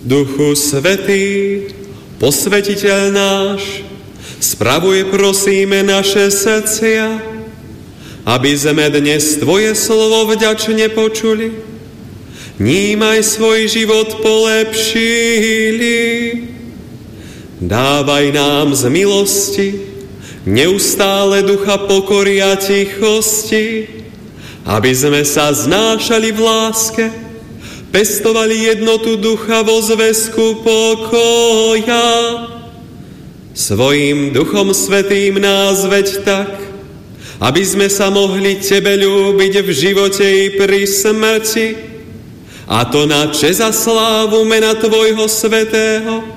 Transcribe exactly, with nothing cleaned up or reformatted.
Duchu Svätý, posvetiteľ náš, spravuj prosíme naše srdcia, aby sme dnes Tvoje slovo vďačne počuli, ním aj svoj život polepšili. Dávaj nám z milosti neustále ducha pokory a tichosti, aby sme sa znášali v láske, pestovali jednotu ducha vo zväzku pokoja. Svojím Duchom Svätým nás veď tak, aby sme sa mohli Tebe ľúbiť v živote i pri smrti, a to na česť a slávu mena Tvojho svätého